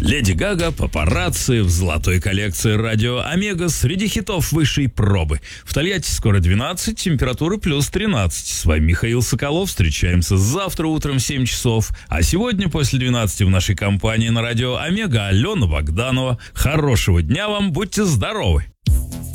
Леди Гага, папарацци в золотой коллекции радио Омега среди хитов высшей пробы. В Тольятти скоро 12, температура плюс 13. С вами Михаил Соколов. Встречаемся завтра утром в 7 часов. А сегодня после 12 в нашей компании на радио Омега Алена Богданова. Хорошего дня вам, будьте здоровы!